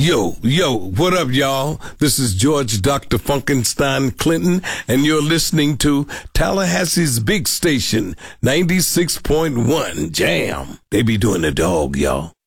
Yo, what up, y'all? This is George Dr. Funkenstein Clinton, and you're listening to Tallahassee's big station, 96.1 Jam. They be doing the dog, y'all.